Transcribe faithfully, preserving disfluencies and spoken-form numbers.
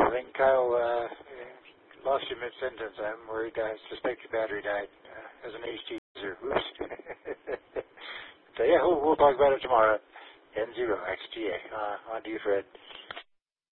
I think Kyle uh, lost you mid-sentence. I'm worried. I suspect your battery died uh, as an H T user. Oops. So, yeah, we'll, we'll talk about it tomorrow. N zero X G A. Uh, on to you, Fred.